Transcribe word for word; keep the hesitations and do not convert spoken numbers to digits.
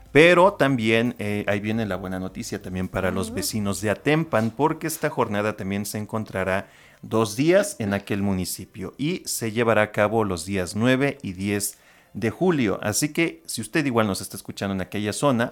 Pero también, eh, ahí viene la buena noticia también para los Ujú. vecinos de Atempan, porque esta jornada también se encontrará dos días en aquel municipio y se llevará a cabo los días nueve y diez de julio. Así que si usted igual nos está escuchando en aquella zona,